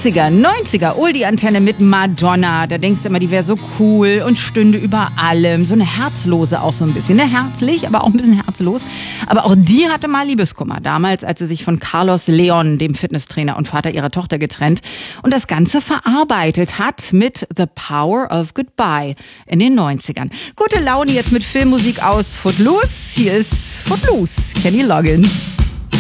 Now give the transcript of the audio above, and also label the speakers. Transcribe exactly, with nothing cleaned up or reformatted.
Speaker 1: achtziger, neunziger, Oldie-Antenne mit Madonna. Da denkst du immer, die wäre so cool und stünde über allem. So eine Herzlose auch so ein bisschen. Ne? Herzlich, aber auch ein bisschen herzlos. Aber auch die hatte mal Liebeskummer. Damals, als sie sich von Carlos Leon, dem Fitnesstrainer und Vater ihrer Tochter, getrennt und das Ganze verarbeitet hat mit The Power of Goodbye in den neunzigern. Gute Laune jetzt mit Filmmusik aus Footloose. Hier ist Footloose, Kenny Loggins.